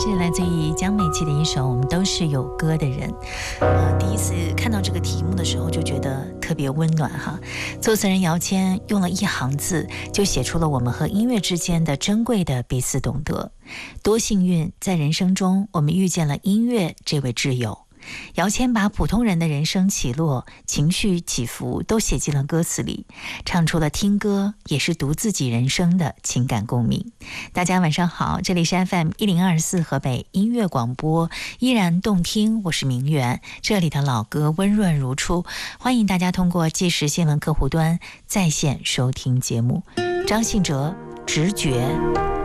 是来自于江美琪的一首《我们都是有歌的人》。第一次看到这个题目的时候就觉得特别温暖哈。作词人姚谦用了一行字就写出了我们和音乐之间的珍贵的彼此懂得。多幸运，在人生中我们遇见了音乐这位挚友。姚谦把普通人的人生起落、情绪起伏都写进了歌词里，唱出了听歌也是读自己人生的情感共鸣。大家晚上好，这里是 FM1024 河北音乐广播，依然动听，我是明媛，这里的老歌温润如初，欢迎大家通过即时新闻客户端在线收听节目。张信哲，直觉。